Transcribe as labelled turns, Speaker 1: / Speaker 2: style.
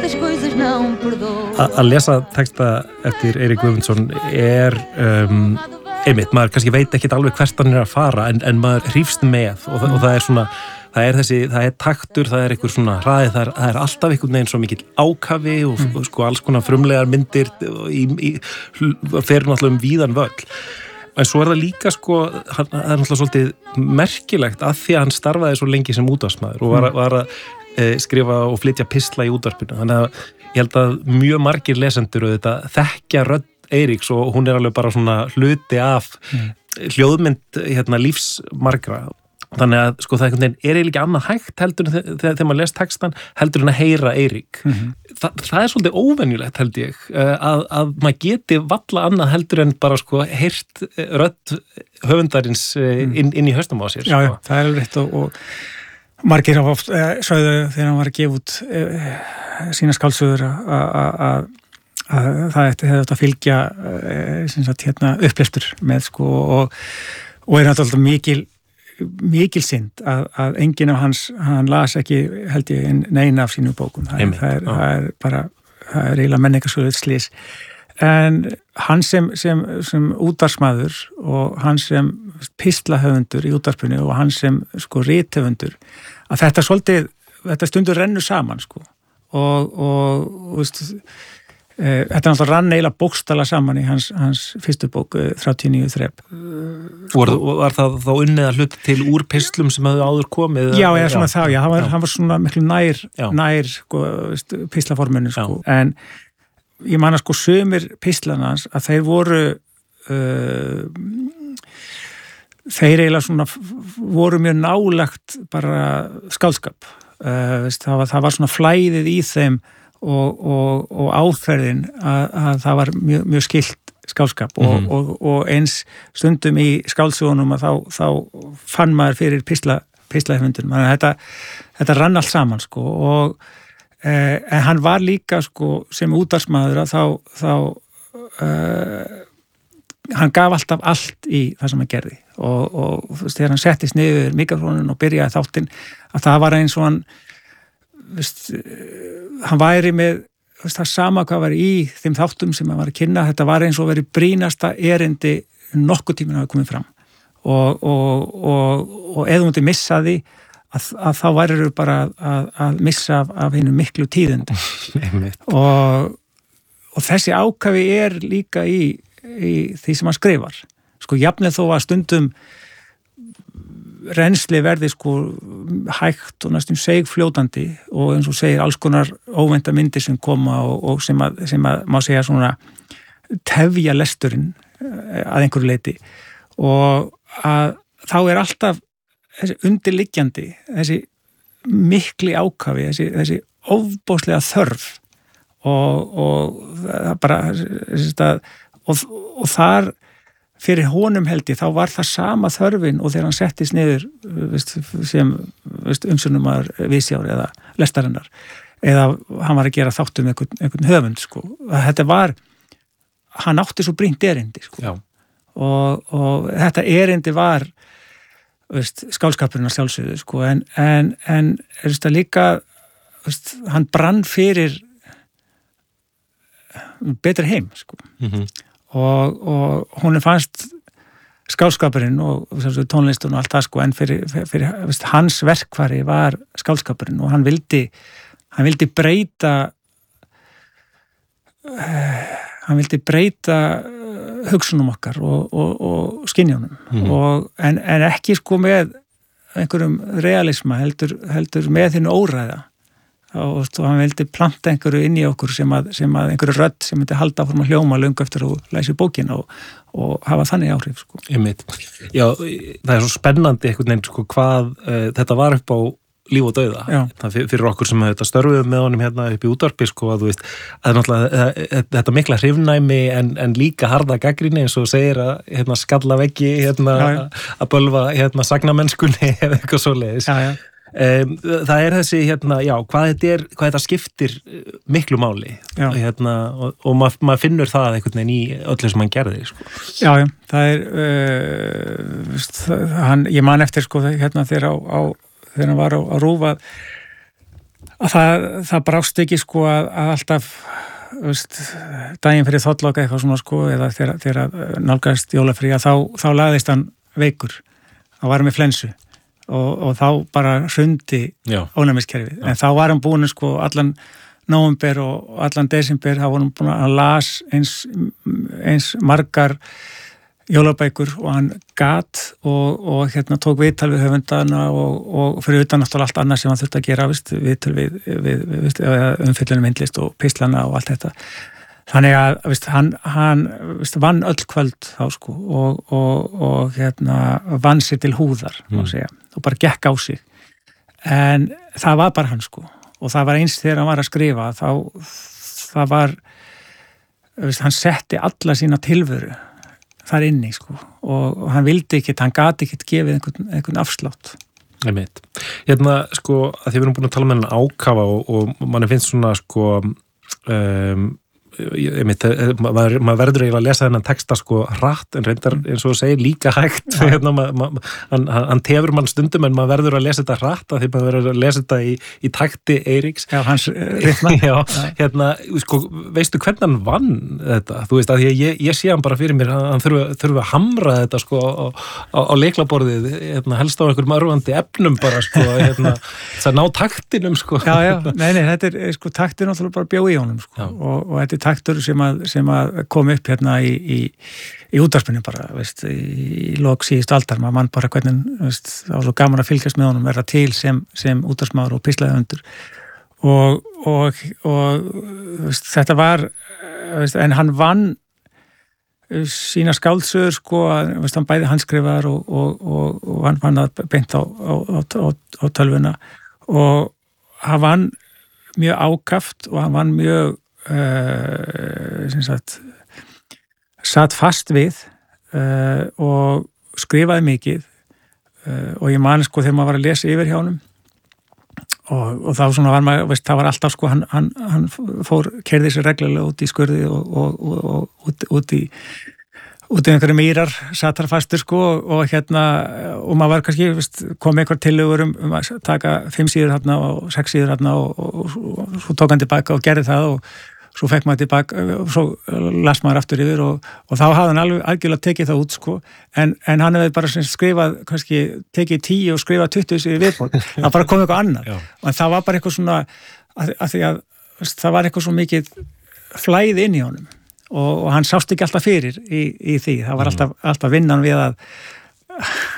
Speaker 1: certas coisas não perdoo.
Speaker 2: Að lesa texta eftir Eirík Guðmundsson einmitt, maður kannski veit ekki alveg hvert hann að fara en maður hrífst með og það er svona það er taktur, það er einhver svona hraði, það er alltaf einhvern veginn svo mikill ákafi og sko alls konar frumlegar myndir fer náttúrulega víðan völl. En svo það líka sko, það er náttúrulega svolítið merkilegt að því að hann starfaði svo lengi sem útvarpsmaður og var að skrifa og flytja pistla í útvarpinu. Þannig að ég held að mjög margir lesendur auðvitað þekkja rödd Eiríks og hún er alveg bara svona hluti af hljóðmynd lífsmargra. Þannig að sko það er eiginlega ekki annað hægt heldur þegar maður les textan heldur en að heyra Eirík. Það er svolítið óvenjulegt held ég að maður geti valla annað heldur en bara sko heyrt rödd höfundarins inn í hausnum á sér.
Speaker 3: Já, sko. Það er alveg rétt og margir hafa oft sögðu þegar hann var að gefa út sína skáldsögur að það hefði átt að fylgja upplestur með sko og er náttúrulega mikil synd að enginn af hann las ekki held ég neina af sínum bókum. Það er eiginlega menningarsögulega slys. En hann sem útvarpsmaður og hann sem pislahöfundur í útvarpinu og hann sem sko rithöfundur að þetta stundur rennur saman sko og veist þetta náttúrulega rann eiginlega bókstaflega saman í hans fyrstu bók 39 þrep.
Speaker 2: Var það þá unnið að hluta til úr pislum sem hefðu áður komið? Já,
Speaker 3: svona það, hann var svona miklu nær sko, pislaforminu sko. En ég man að sko sumir pislanans að þeir voru þeir eiginlega svona voru mjög nálagt bara skáldskap. Það var svona flæðið í þeim og áferðin að það var mjög skylt skáldskap og eins stundum í skáldsögunum að þá fann maður fyrir pislahöfundunum. Þannig að þetta rann allt saman sko en hann var líka sko sem útvarpsmaður að þá hann gaf alltaf allt í það sem hann gerði og þegar hann settist niður mikrofónun og byrjaði þáttinn að það var eins og hann væri með það sama hvað var í þeim þáttum sem hann var að kynna, þetta var eins og verið brýnasta erindi nokkuð tíminn hafa komið fram og ef þú mútti missa því að þá væri bara að missa af hennu miklu tíðund og þessi ákafi er líka í því sem hann skrifar sko jafnvel þó að stundum reynsli verði sko hægt og næstum seigfljótandi og eins og segir alls konar óvænta myndir sem koma og sem að má segja svona tefja lesturinn að einhverju leyti og að þá er alltaf þessi undirliggjandi, þessi mikli ákafi, þessi ofboðslega þörf og það bara og þar fyrir honum held ég, þá var það sama þörfin og þegar hann settist niður sem umsjónumar viðsjár eða lestarinnar eða hann var að gera þáttum einhvern höfund sko. Þetta var, hann átti svo brýnt erindi sko. Og þetta erindi var skálskapurinn að sjálfsögðu sko. en það líka hann brann fyrir betri heim sko. Og hún fannst skálskapurinn og tónlistun og allt það sko en fyrir hans verkfæri var skálskapurinn og hann vildi breyta hugsunum okkar og skynjónum en ekki sko með einhverjum realisma heldur með þínu óræða og hann vildi planta einhverju inn í okkur sem að einhverju rödd sem myndi halda áfram að hljóma löngu eftir að læsa bókina og hafa þannig áhrif sko.
Speaker 2: Já, það er svo spennandi einhvern veginn sko hvað þetta var upp á líf og dauða. Fyrir okkur sem þetta störfuðum með honum hérna upp í útvarpi sko að þú veist, að náttúrulega þetta mikla hrifnæmi en líka harða gagnrýni eins og segir að skalla veggi að bölva sagnamennskunni eða eitthvað svoleiðis. Það er þessi hvað þetta skiptir miklu máli og maður finnur það einhvern veginn í öllu sem hann gerði sko.
Speaker 3: Já, það er ég man eftir sko þegar hann var á RÚV að það brást ekki sko að alltaf daginn fyrir þollloka eitthvað svona sko eða þegar nálgast jólafrí að þá lagðist hann veikur, hann var með flensu og þá bara hrundi ónæmiskerfið, en þá var hann búin sko allan nóvember og allan desember, þá var hann búin að las eins margar jólabækur og hann gat og tók viðtal við höfundana og fyrir utan náttúrulega allt annað sem hann þurfti að gera, viðtal við umfyllunum myndlist og pislana og allt þetta. Þannig að hann vann öll kvöld þá sko og vann sér til húðar má segja, og bara gekk á sig. En það var bara hann sko, og það var eins þegar hann var að skrifa, það var hann setti alla sína tilveru þar inni sko og hann vildi ekkert, hann gati ekkert gefið einhvern afslátt.
Speaker 2: Einmitt. Sko að því við erum búin að tala með hann ákafa og manni finnst svona sko maður verður eiginlega að lesa þennan texta sko hratt en reyndar eins og þú segir líka hægt hann tefur mann stundum en maður verður að lesa þetta hratt því maður verður að lesa þetta í takti Eiríks
Speaker 3: hans rytma
Speaker 2: sko, veistu hvernig hann vann þetta? Þú veist að ég sé hann bara fyrir mér hann þurfi að hamra þetta sko á leiklaborðið helst á einhverjum örvandi efnum bara sko það ná taktinum sko
Speaker 3: Nei, þetta sko taktin náttúrulega bara bjó í honum sko og þetta taktur sem að kom upp hérna í útvarpinu bara, í lok síðustu aldar, maður mann bara hvernig, það var svo gaman að fylgjast með honum, verða til sem útvarpsmaður og pislaði undir og þetta var, en hann vann sína skáldsögur sko, hann bæði handskrifaðar og hann vann að beint á tölvuna og hann vann mjög ákaft og hann vann mjög satt fast við og skrifaði mikið og ég man sko þegar maður var að lesa yfir hjá honum og þá svona var maður, það var alltaf sko hann keyrði sér reglulega út í skurði og út í einhverju mýrar satt þar fastur sko og maður var kannski kom einhver tillögur að taka 5 síður þarna og 6 síður þarna og svo tók hann tilbaka og gerði það og svo fekk maður tilbaka og svo las maður aftur yfir og þá hafði hann algjörlega tekið það út sko en hann hefði bara skrifað kannski tekið 10 og skrifað 20 síður viðbót það bara kom eitthvað annar og það var bara eitthvað svona að því að það var eitthvað svo mikið flæð inn í honum og hann sást ekki alltaf fyrir í því, það var alltaf vinnan við að